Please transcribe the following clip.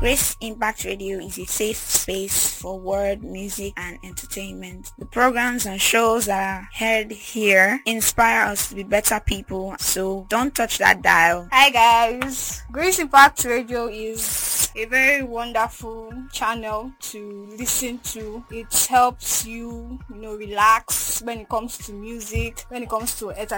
Grace Impact Radio is a safe space for word, music, and entertainment. The programs and shows that are heard here inspire us to be better people, so don't touch that dial. Hi guys, Grace Impact Radio is a very wonderful channel to listen to. It helps you, relax when it comes to music, when it comes to entertainment.